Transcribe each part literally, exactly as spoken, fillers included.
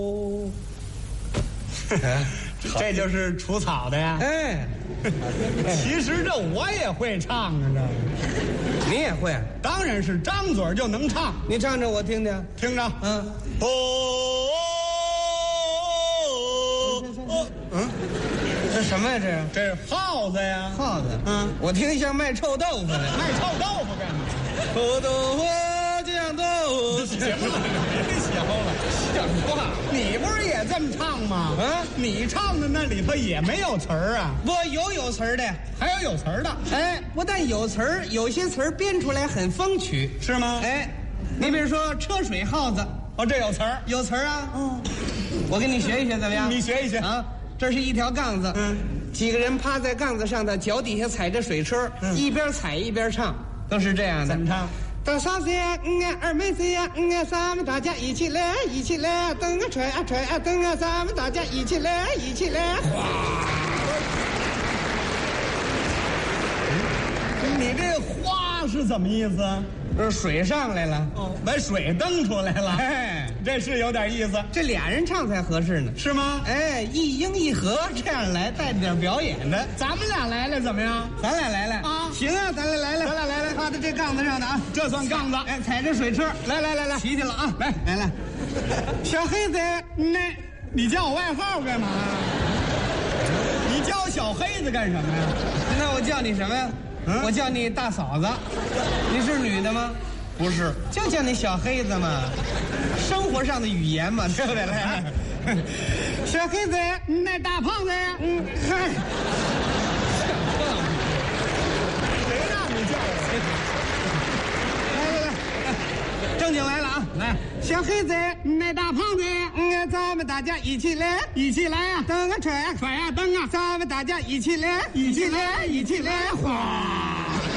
这就是除草的呀。 哎， 其实这我也会唱啊，这你也会？ 当然是张嘴就能唱。 你唱着我听听。 听着， 嗯， 哦哦，嗯， 这什么呀？这这是耗子呀， 耗子。 嗯， 我听像卖臭豆腐的。 卖臭豆腐干嘛？ 臭豆腐酱豆腐。 行了，别学了，像话！你不是也这么唱吗？ 啊， 你唱的那里头也没有词儿啊， 不，有有词儿的， 还有有词儿的， 哎，不但有词儿，有些词儿编出来很风趣， 是吗？ 哎，你比如说车水耗子， 哦，这有词儿， 有词儿啊。嗯，我给你学一学怎么样？ 你学一学啊。这是一条杠子， 嗯， 几个人趴在杠子上的，脚底下踩着水车， 嗯， 一边踩一边唱，都是这样的。 怎么唱？ 大嫂子呀，嗯啊，二妹子呀，嗯啊，咱们大家一起来，一起来，蹬啊踹啊踹啊蹬啊，咱们大家一起来，一起来。哇！ 你这花是怎么意思？ 这水上来了， 哦，把水蹬出来了， 哎， 这是有点意思， 这俩人唱才合适呢， 是吗？ 哎，一英一和这样来，带着点表演的。 咱们俩来了怎么样？ 咱俩来来啊， 行啊，咱俩来来， 咱俩来来， 趴在这杠子上的啊， 这算杠子。 哎，踩着水车， 来来来来， 骑去了啊， 来来来，小黑子， 那，你叫我外号干嘛呀？你叫我小黑子干什么呀？ 那我叫你什么呀？嗯，我叫你大嫂子。你是女的吗？ 不是， 就叫你小黑子嘛，生活上的语言嘛，对不对？来，小黑子，那大胖子呀，嗯，嗨， 谁让你叫我？ 来来来，正经来了啊！ 来， 小黑子，那大胖子，嗯，咱们大家一起来， 一起来呀！ 蹬啊踹啊甩呀蹬啊！ 咱们大家一起来， 一起来，一起来，哗！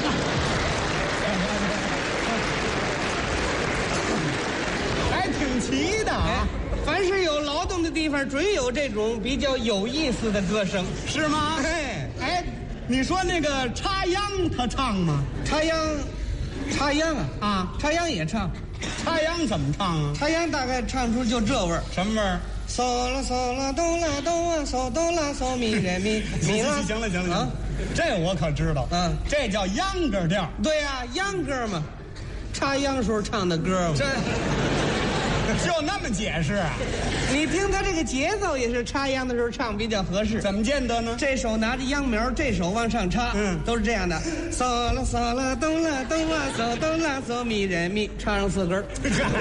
还挺齐的啊， 凡是有劳动的地方，准有这种比较有意思的歌声， 是吗？ 哎哎，你说那个插秧他唱吗？ 插秧，插秧啊啊， 插秧也唱， 插秧怎么唱啊？ 插秧大概唱出就这味儿。 什么味儿？ 嗦啦嗦啦哆啦哆啊嗦哆啦嗦咪来咪咪啦。 行了行了， 啊， 这我可知道。 嗯， 这叫秧歌调。 对呀，秧歌嘛，插秧时候唱的歌嘛。 这就那么解释啊？ 你听他这个节奏也是插秧的时候唱比较合适。 怎么见得呢？ 这手拿着秧苗，这手往上插， 嗯， 都是这样的。嗦啦嗦啦哆啦哆啊嗦哆啦嗦咪来咪，唱上四根儿。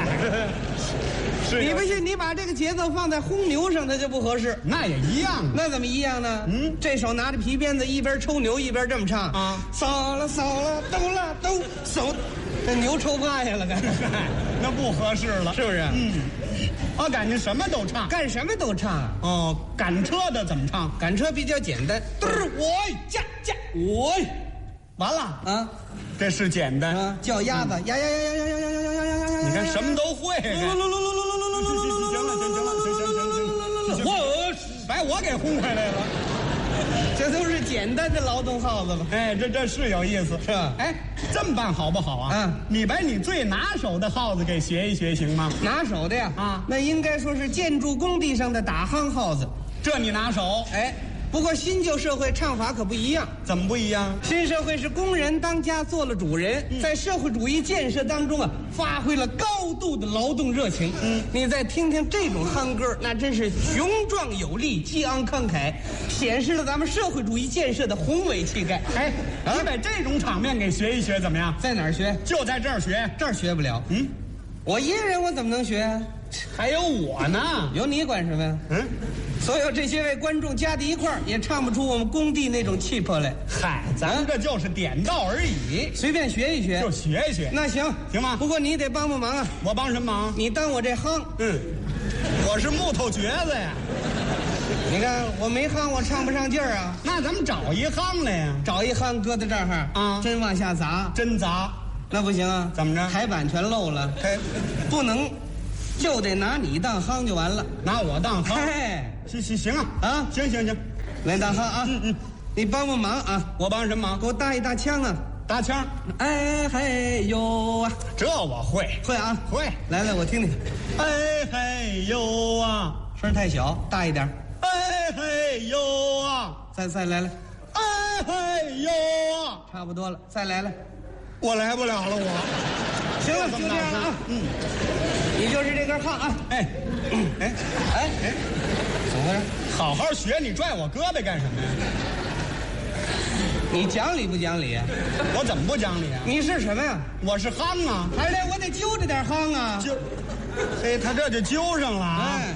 你不信，你把这个节奏放在轰牛上，它就不合适。 那也一样。 那怎么一样呢？ 嗯， 这手拿着皮鞭子，一边抽牛一边这么唱啊， 嗦啦嗦啦哆啦哆，手，这牛抽趴下了，干那不合适了， 是不是？ 嗯，我感觉什么都唱， 干什么都唱啊。 哦，赶车的怎么唱？ 赶车比较简单，嘚儿我驾驾我， 完了啊， 这是简单啊，叫鸭子呀呀呀呀呀呀呀呀呀呀呀呀！ 你看什么都会。行了，行了，行行了，行行行行行，我把我给轰回来了。 这都是简单的劳动号子吧？ 哎，这这是有意思， 是吧？ 哎，这么办好不好啊？ 嗯， 你把你最拿手的号子给学一学，行吗？ 拿手的呀， 啊， 那应该说是建筑工地上的打夯号子。 这你拿手？ 哎，不过新旧社会唱法可不一样。 怎么不一样？ 新社会是工人当家做了主人，嗯、在社会主义建设当中啊，发挥了高度的劳动热情。嗯，你再听听这种夯歌，那真是雄壮有力、激昂慷慨，显示了咱们社会主义建设的宏伟气概。 哎，啊、你把这种场面给学一学，怎么样？ 在哪儿学？ 就在这儿学， 这儿学不了。 嗯， 我一个人我怎么能学啊？ 还有我呢， 有你管什么呀？嗯。所有这些位观众加在一块儿，也唱不出我们工地那种气魄来。 嗨，咱们这就是点到而已， 随便学一学， 就学一学。 那行行吗？ 不过你得帮帮忙啊！ 我帮什么忙？ 你当我这夯， 嗯，我是木头橛子呀。 你看我没夯，我唱不上劲儿啊。 那咱们找一夯来呀， 找一夯搁在这儿啊，真往下砸， 真砸， 那不行啊！ 怎么着？ 台板全漏了， 嘿， 不能。就得拿你当夯就完了， 拿我当夯， 哎， 行行行啊， 啊， 行行行， 来当夯啊，嗯嗯，你帮帮忙啊， 我帮什么忙？ 给我搭一大枪啊， 搭腔。 哎嘿呦啊， 这我会会啊， 会。 来来，我听听。 哎嘿呦啊， 声太小，大一点。 哎嘿呦啊， 再再来来。 哎嘿呦啊， 差不多了，再来来。 我来不了了，我。 行了，就这样了啊。嗯，你就是这根炕啊。 哎，哎哎哎，怎么回事？ 好好学，你拽我胳膊干什么呀？ 你讲理不讲理？ 我怎么不讲理啊？ 你是什么呀？ 我是夯啊， 还得我得揪着点夯啊。 揪，嘿，他这就揪上了啊！ 哎，